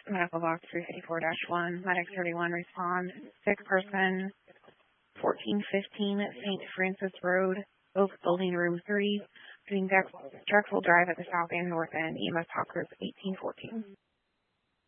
Medical box 354-1, medic 31 responds. Sick person, 1415 St. Francis Road, Oak Building, Room 3, doing Drexel Drive at the south and north end, EMS Talk Group 1814.